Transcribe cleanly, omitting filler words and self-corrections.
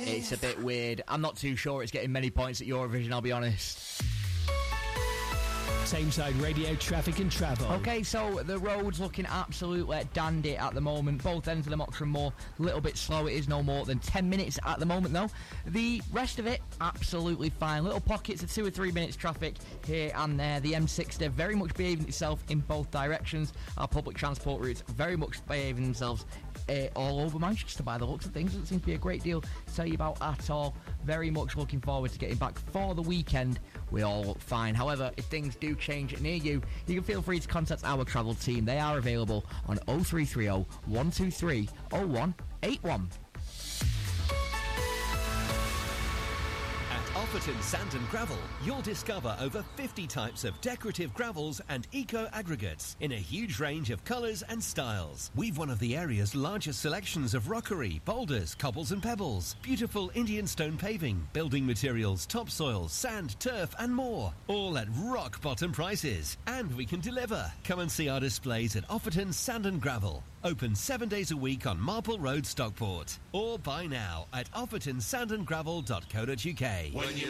It's a bit weird. I'm not too sure it's getting many points at Eurovision, I'll be honest. Tameside Radio traffic and travel. Okay, so the road's looking absolutely dandy at the moment. Both ends of the Moxham Moor, a little bit slow. It is no more than 10 minutes at the moment, though. The rest of it, absolutely fine. Little pockets of 2 or 3 minutes traffic here and there. The M60 very much behaving itself in both directions. Our public transport routes very much behaving themselves all over Manchester by the looks of things. Doesn't seem to be a great deal to tell you about at all. Very much looking forward to getting back for the weekend. We all look fine. However, if things do change near you, you can feel free to contact our travel team. They are available on 0330 123 0181. Offerton Sand and Gravel, you'll discover over 50 types of decorative gravels and eco-aggregates in a huge range of colours and styles. We've one of the area's largest selections of rockery, boulders, cobbles and pebbles, beautiful Indian stone paving, building materials, topsoil, sand, turf and more. All at rock-bottom prices. And we can deliver. Come and see our displays at Offerton Sand and Gravel. Open 7 days a week on Marple Road, Stockport. Or buy now at offertonsandandgravel.co.uk.